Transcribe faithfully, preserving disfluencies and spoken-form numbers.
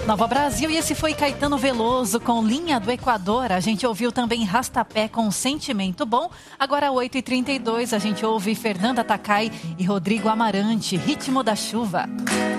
Nova Brasil, e esse foi Caetano Veloso com Linha do Equador. A gente ouviu também Rastapé com Sentimento Bom. Agora oito e trinta e dois, a gente ouve Fernanda Takai e Rodrigo Amarante, Ritmo da Chuva.